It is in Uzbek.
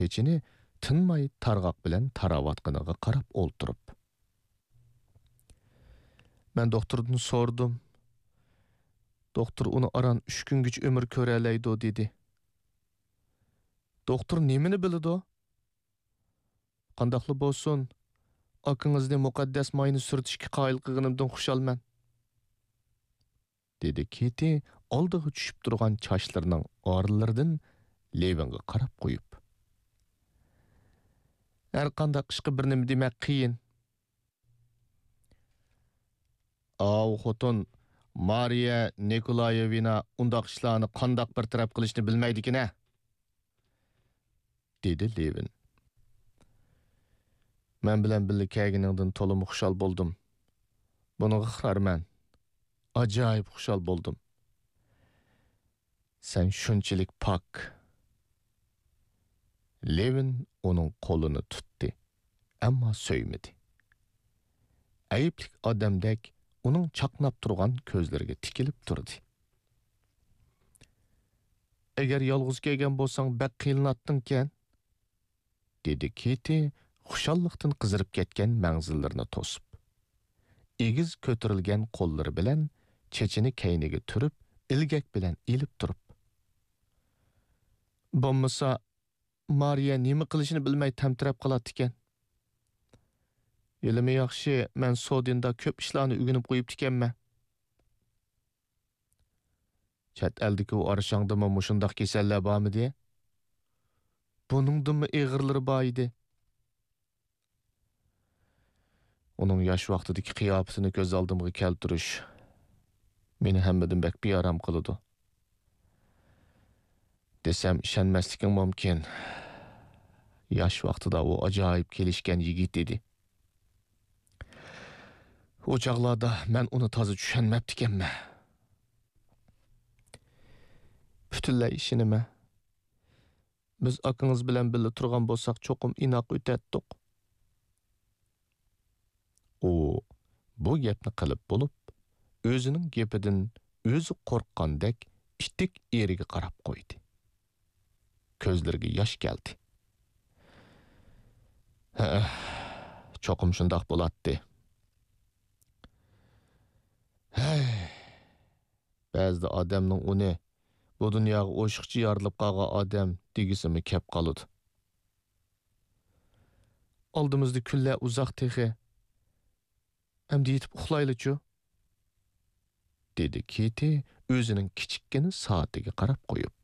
Keçini tinmay targaq bilan taravatqiniga qarab o'ltirib. Men doktordan sordum. Doktor uni aran 3 kungich ömür ko'ralaydi dedi. Doktor nemini biladi? Qandaqlı bolsun? Akınızda muqaddas mayını sürtüşki qayıl qığınımdan xuşalman. Dedi Keti, aldığı düşüp durgan çaşlarının ağrılardan Levinga qarab qo'yib. Her qandaq ishqi bir nima demek qiyin. Av xotun Mariya Nikolayevina undaq ishlarni qandaq bir taraf qilishni bilmaydi-ki-ne? Dedi Levin. Men bilan birga kelganingdan to'liq xushal bo'ldim. Bunaga ixrarman. Ajoyib xushal bo'ldim. Sen shunchalik pak. Levin onun qo'lini tutdi, ammo so'ymadi. Ayıplik odamdek uning chaqnab turgan ko'zlariga tikilib turdi. Agar yolg'iz kelgan bo'lsang, bak qiynatding-ken, dedi Keti, xushalliqdan qizirib ketgan mangzillarini to'sib. Egiz ko'tarilgan qo'llari bilan chechini kayniga turib, ilgak bilan ilib turib. Bo'lmasa Mariya nima qilishini bilmay tamtirab qoladi-ekan. Elimi yaxshi, men Sodinda ko'p ishlarni o'rganib qo'yibdi ekanman. Chet eldagi u arshangdimi mushundaq kasallar bormidi? Buningdimi ig'irlari bor edi? Uning yosh vaqtidagi qiyofatini ko'z oldimga keltirish meni hammadan bak bearam qiladi. Desem ishonmasligim mumkin. Yosh vaqtida u ajoyib kelishgan yigit edi. O chaqlarda men uni toza tushunmabdi ekanman. Butunlay ishini biz akınız bilan birga turgan bo'lsak, cho'qim inoq o'tatdik. O bu gapni qilib bo'lib, o'zining gapidan o'zi qo'rqqandek ittik eriga qarab qo'ydi. Ko'zlariga yosh keldi. Cho'qim shundoq bo'ladi. Ba'zida odamning uni bu dunyoga o'shiqchi yorilib qolgan odam degisimi kep qoladi. Oldimizda kunlar uzoq tehi. Endi yetib uxlaylik-chu, dedi Keti o'zining kichikkina soatiga qarab qo'yib.